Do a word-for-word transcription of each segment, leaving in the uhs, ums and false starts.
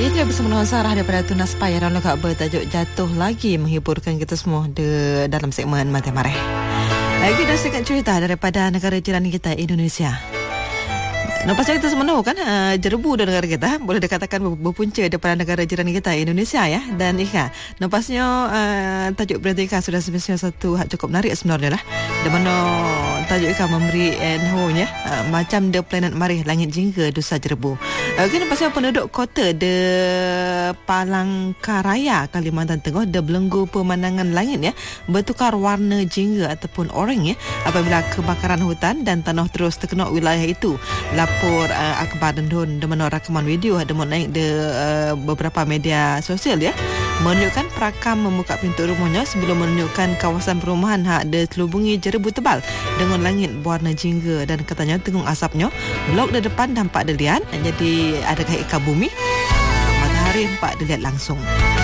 Itu yang bersama dengan Sarah daripada Tunas Payah dan lagak bertajuk Jatuh Lagi, menghiburkan kita semua de, dalam segmen Mata Mareh. Lagi dah sedikit cerita daripada negara jiran kita, Indonesia. Nampaknya kita semua tahu kan, uh, jerebu dari negara kita boleh dikatakan berpunca daripada negara jiran kita, Indonesia ya. Dan Ika, nampaknya uh, tajuk berita Ika sudah semestinya satu hak cukup menarik sebenarnya lah. Di mana tajuk Ika memberi enhonya uh, macam The Planet Marih Langit Jingga Dusa Jerebu. Uh, okay, nampaknya penduduk kota de Palangkaraya, Kalimantan Tengah, de belenggu pemandangan langit ya bertukar warna jingga ataupun oranye ya apabila kebakaran hutan dan tanah terus terkena wilayah itu. Lapor uh, akhbar dan don de mana rakaman video ada naik de uh, beberapa media sosial ya menunjukkan perakam membuka pintu rumahnya sebelum menunjukkan kawasan perumahan hak de telubungi jerebu tebal dengan langit berwarna jingga dan katanya tengung asapnya blok di depan nampak dilihat. Jadi adakah ika bumi matahari nampak dilihat langsung.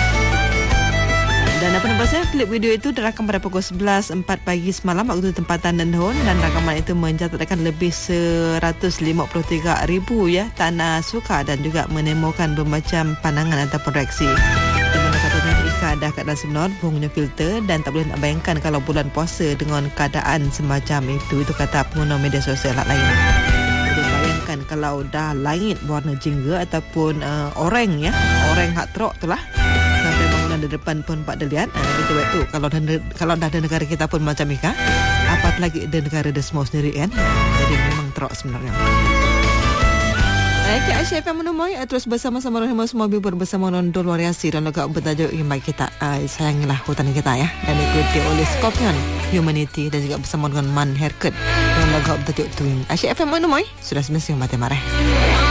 Dan apa namanya, klip video itu dirakam pada pukul sebelas empat pagi semalam waktu tempatan dan Dahun, dan rakaman itu mencatatkan lebih seratus lima puluh tiga ribu ya tanah suka dan juga menemukan bermacam pandangan ataupun reaksi. Di mana katanya Ika ada keadaan sebenar, bungunya filter dan tak boleh nak bayangkan kalau bulan puasa dengan keadaan semacam itu. Itu kata pengguna media sosial lain. Jadi bayangkan kalau dah langit berwarna jingga ataupun uh, oranye ya, oranye hak teruk tu lah. Sampai bangunan di depan pun Pak Delian. Uh, itu waktu kalau dah kalau dah ada negara kita pun macam Ika, apa lagi ada negara dia semua sendiri kan. Jadi memang teruk sebenarnya. Baik, Aisyah F M menemui terus bersama-sama dengan semua bibur bersama dengan Dol Wariasi dan juga bertajuk yang baik kita uh, sayangilah hutan kita ya, dan ikuti oleh Scorpion Humanity dan juga bersama dengan Man Haircut dan juga bertajuk Twin. Aisyah F M menemui sudah semestinya Mata Mareh.